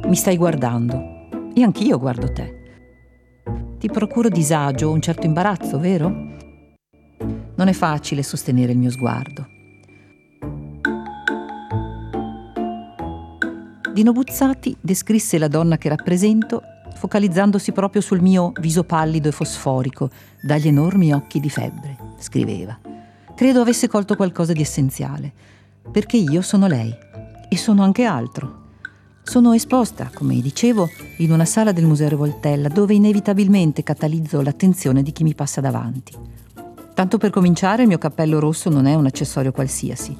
Mi stai guardando e anch'io guardo te. Ti procuro disagio, un certo imbarazzo, vero? Non è facile sostenere il mio sguardo. Dino Buzzati descrisse la donna che rappresento focalizzandosi proprio sul mio viso pallido e fosforico, dagli enormi occhi di febbre, scriveva. Credo avesse colto qualcosa di essenziale, perché io sono lei e sono anche altro. Sono esposta, come dicevo, in una sala del Museo Revoltella, dove inevitabilmente catalizzo l'attenzione di chi mi passa davanti. Tanto per cominciare, il mio cappello rosso non è un accessorio qualsiasi.